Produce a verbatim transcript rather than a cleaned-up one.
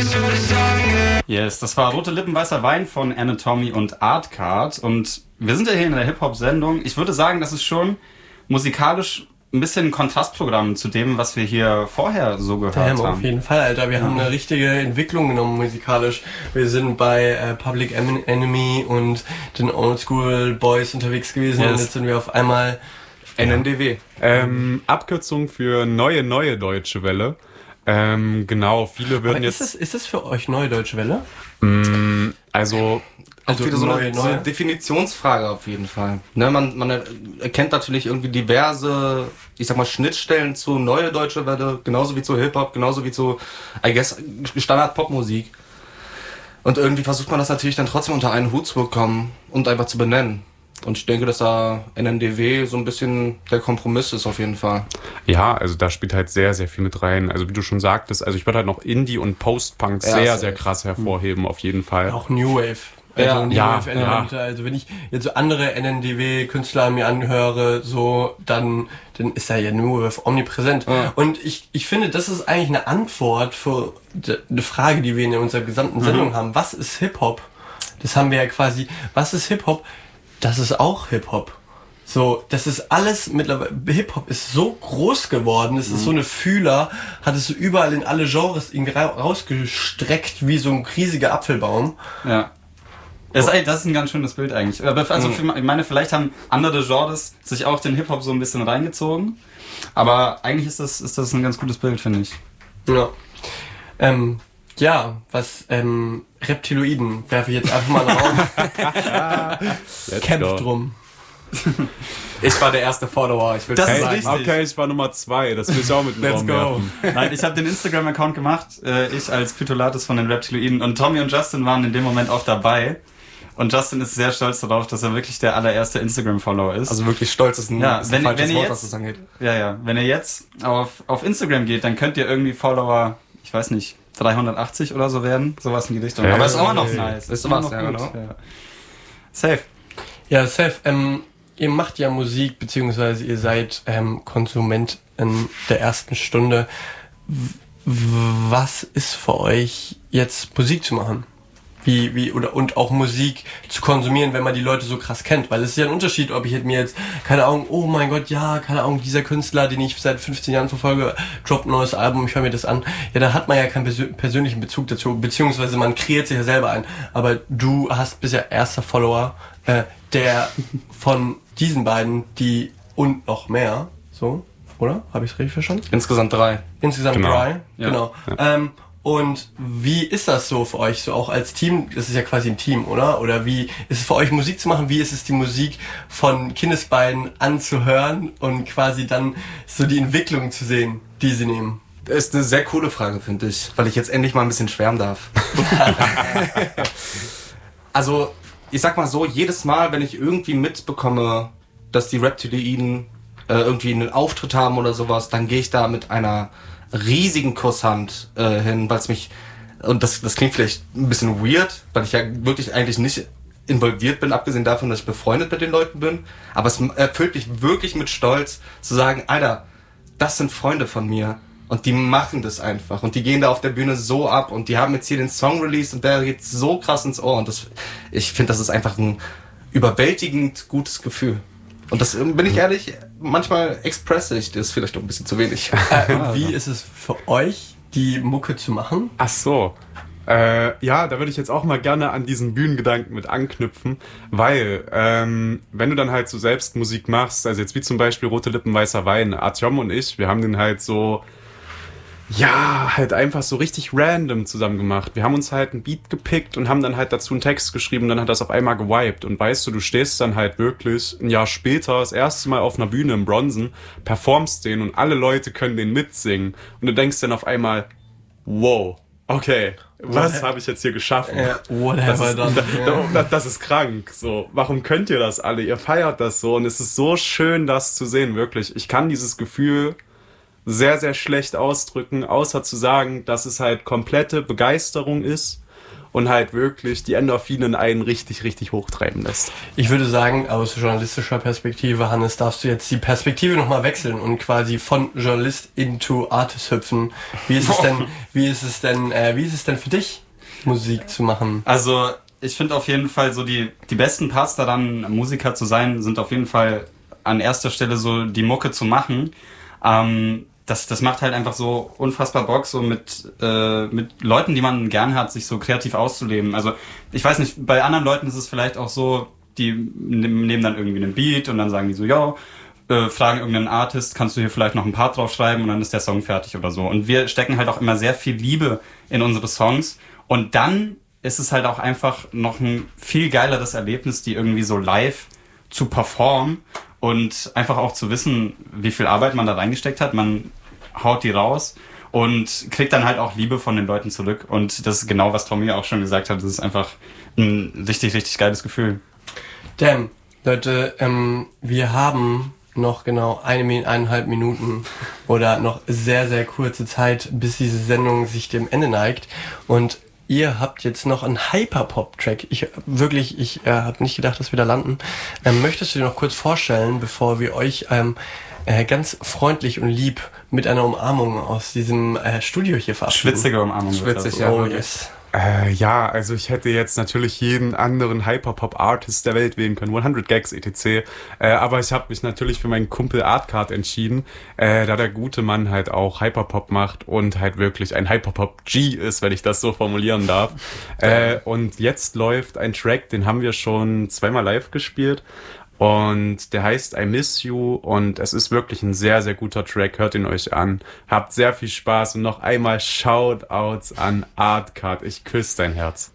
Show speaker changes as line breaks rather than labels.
Yes, das war Rote Lippen, weißer Wein von Anatomy und Artcard. Und wir sind ja hier in der Hip-Hop-Sendung. Ich würde sagen, das ist schon musikalisch ein bisschen ein Kontrastprogramm zu dem, was wir hier vorher so gehört
Damn,
haben.
Auf jeden Fall, Alter. Wir ja. haben eine richtige Entwicklung genommen musikalisch. Wir sind bei äh, Public Enemy und den Oldschool Boys unterwegs gewesen yes. und jetzt sind wir auf einmal
N N D W.
Ähm, Abkürzung für Neue Neue Deutsche Welle. Ähm, genau, viele würden
Aber
jetzt...
Ist es, ist es für euch Neue Deutsche Welle?
Mm, also...
Also wieder so eine, so eine Definitionsfrage auf jeden Fall. Ne, man, man erkennt natürlich irgendwie diverse, ich sag mal, Schnittstellen zu Neue Deutsche Welle, genauso wie zu Hip-Hop, genauso wie zu, I guess, Standard-Pop-Musik. Und irgendwie versucht man das natürlich dann trotzdem unter einen Hut zu bekommen und einfach zu benennen. Und ich denke, dass da N N D W so ein bisschen der Kompromiss ist auf jeden Fall.
Ja, also da spielt halt sehr, sehr viel mit rein. Also wie du schon sagtest, also ich würde halt noch Indie und Post-Punk ja, sehr, sehr krass hervorheben, mhm. auf jeden Fall.
Auch New Wave. Also
ja,
New
ja,
Wave Elemente. Ja. Also wenn ich jetzt so andere N N D W-Künstler mir anhöre, so, dann, dann ist da ja New Wave omnipräsent. Ja. Und ich, ich finde, das ist eigentlich eine Antwort für eine Frage, die wir in unserer gesamten Sendung mhm. haben. Was ist Hip-Hop? Das haben wir ja quasi. Was ist Hip-Hop? Das ist auch Hip-Hop. So, das ist alles mittlerweile, Hip-Hop ist so groß geworden, es ist so eine Fühler, hat es so überall in alle Genres irgendwie rausgestreckt wie so ein riesiger Apfelbaum.
Ja. Das ist, das ist ein ganz schönes Bild eigentlich. Aber also für, ich meine, vielleicht haben andere Genres sich auch den Hip-Hop so ein bisschen reingezogen, aber eigentlich ist das, ist das ein ganz gutes Bild, finde ich.
Ja. Ähm, Ja, was, ähm, Reptiloiden werfe ich jetzt einfach mal in den Raum. Kämpft drum.
Ich war der erste Follower, ich will
das
sagen.
Ist richtig. Okay, ich war Nummer zwei, das will ich auch mit dem Raum werfen.
Nein, ich habe den Instagram-Account gemacht, äh, ich als Phytolatus von den Reptiloiden und Tommy und Justin waren in dem Moment auch dabei. Und Justin ist sehr stolz darauf, dass er wirklich der allererste Instagram-Follower ist.
Also wirklich stolz ist ein,
ja,
ist
wenn,
ein falsches
wenn ihr
Wort,
jetzt,
was das angeht.
Ja, ja. Wenn ihr jetzt auf, auf Instagram geht, dann könnt ihr irgendwie Follower, ich weiß nicht, dreihundertachtzig oder so werden. Sowas in die Richtung.
Ja,
aber ist
ja,
immer noch
ja,
nice.
Ist
immer
was,
noch
ja,
gut.
genau.
Ja. Safe.
Ja, safe. Ähm, ihr macht ja Musik, beziehungsweise ihr seid ähm, Konsument in der ersten Stunde. W- was ist für euch jetzt Musik zu machen? Wie, wie, oder, und auch Musik zu konsumieren, wenn man die Leute so krass kennt. Weil es ist ja ein Unterschied, ob ich mir jetzt, keine Ahnung, oh mein Gott, ja, keine Ahnung, dieser Künstler, den ich seit fünfzehn Jahren verfolge, droppt ein neues Album, ich höre mir das an. Ja, da hat man ja keinen persö- persönlichen Bezug dazu, beziehungsweise man kreiert sich ja selber ein. Aber du hast bisher erster Follower, äh, der von diesen beiden, die und noch mehr, so, oder? Habe ich es richtig verstanden?
Insgesamt drei.
Insgesamt
genau.
drei,
ja.
genau.
Ja.
Ähm, Und wie ist das so für euch, so auch als Team? Das ist ja quasi ein Team, oder? Oder wie ist es für euch, Musik zu machen? Wie ist es, die Musik von Kindesbeinen anzuhören und quasi dann so die Entwicklung zu sehen, die sie nehmen?
Das ist eine sehr coole Frage, finde ich, weil ich jetzt endlich mal ein bisschen schwärmen darf. Also, ich sag mal so, jedes Mal, wenn ich irgendwie mitbekomme, dass die Reptiloiden äh, irgendwie einen Auftritt haben oder sowas, dann gehe ich da mit einer riesigen Kusshand äh, hin, weil es mich, und das, das klingt vielleicht ein bisschen weird, weil ich ja wirklich eigentlich nicht involviert bin, abgesehen davon, dass ich befreundet mit den Leuten bin, aber es erfüllt mich wirklich mit Stolz zu sagen, Alter, das sind Freunde von mir und die machen das einfach und die gehen da auf der Bühne so ab und die haben jetzt hier den Song released und der geht so krass ins Ohr und das, ich finde, das ist einfach ein überwältigend gutes Gefühl. Und das, bin ich ehrlich, manchmal expresse ich das vielleicht auch ein bisschen zu wenig.
Äh, wie ist es für euch, die Mucke zu machen?
Ach so. Äh, ja, da würde ich jetzt auch mal gerne an diesen Bühnengedanken mit anknüpfen, weil, ähm, wenn du dann halt so selbst Musik machst, also jetzt wie zum Beispiel Rote Lippen, weißer Wein, Artyom und ich, wir haben den halt so, ja, halt einfach so richtig random zusammen gemacht. Wir haben uns halt einen Beat gepickt und haben dann halt dazu einen Text geschrieben, dann hat das auf einmal gewiped. Und weißt du, du stehst dann halt wirklich ein Jahr später das erste Mal auf einer Bühne im Bronzen, performst den und alle Leute können den mitsingen. Und du denkst dann auf einmal, wow, okay, was habe ich jetzt hier geschaffen?
Ja, whatever
das, ist,
dann,
da,
ja.
das, das ist krank. So, warum könnt ihr das alle? Ihr feiert das so und es ist so schön, das zu sehen, wirklich. Ich kann dieses Gefühl sehr, sehr schlecht ausdrücken, außer zu sagen, dass es halt komplette Begeisterung ist und halt wirklich die Endorphinen einen richtig, richtig hochtreiben lässt.
Ich würde sagen, aus journalistischer Perspektive, Hannes, darfst du jetzt die Perspektive nochmal wechseln und quasi von Journalist into Artist hüpfen. Wie ist es denn, wie ist es denn, äh, wie ist es denn für dich, Musik zu machen?
Also, ich finde auf jeden Fall so die, die besten Parts daran, Musiker zu sein, sind auf jeden Fall an erster Stelle so die Mucke zu machen. Ähm, das, das macht halt einfach so unfassbar Bock, so mit, äh, mit Leuten, die man gern hat, sich so kreativ auszuleben. Also ich weiß nicht, bei anderen Leuten ist es vielleicht auch so, die nehmen dann irgendwie einen Beat und dann sagen die so, yo, äh, fragen irgendeinen Artist, kannst du hier vielleicht noch ein Part draufschreiben und dann ist der Song fertig oder so. Und wir stecken halt auch immer sehr viel Liebe in unsere Songs und dann ist es halt auch einfach noch ein viel geileres Erlebnis, die irgendwie so live zu performen. Und einfach auch zu wissen, wie viel Arbeit man da reingesteckt hat. Man haut die raus und kriegt dann halt auch Liebe von den Leuten zurück. Und das ist genau, was Tommy auch schon gesagt hat. Das ist einfach ein richtig, richtig geiles Gefühl.
Damn, Leute, ähm, wir haben noch genau eine, eineinhalb Minuten oder noch sehr, sehr kurze Zeit, bis diese Sendung sich dem Ende neigt. Und ihr habt jetzt noch einen Hyperpop-Track. Ich wirklich, ich äh, habe nicht gedacht, dass wir da landen. Ähm, möchtest du dir noch kurz vorstellen, bevor wir euch ähm, äh, ganz freundlich und lieb mit einer Umarmung aus diesem äh, Studio hier verabschieden?
Schwitzige Umarmung.
Schwitzig, ja.
Oh yes.
Äh, ja, also ich hätte jetzt natürlich jeden anderen Hyperpop-Artist der Welt wählen können, hundert Gags et cetera. Äh, aber ich habe mich natürlich für meinen Kumpel Artcard entschieden, äh, da der gute Mann halt auch Hyperpop macht und halt wirklich ein Hyperpop-G ist, wenn ich das so formulieren darf. Äh, und jetzt läuft ein Track, den haben wir schon zweimal live gespielt. Und der heißt I Miss You und es ist wirklich ein sehr, sehr guter Track. Hört ihn euch an. Habt sehr viel Spaß und noch einmal Shoutouts an Artcard. Ich küsse dein Herz.